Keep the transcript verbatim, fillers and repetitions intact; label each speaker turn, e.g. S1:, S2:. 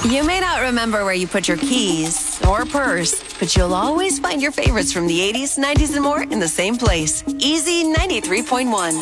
S1: You may not remember where you put your keys or purse, but you'll always find your favorites from the eighties, nineties, and more in the same place. Easy ninety-three point one.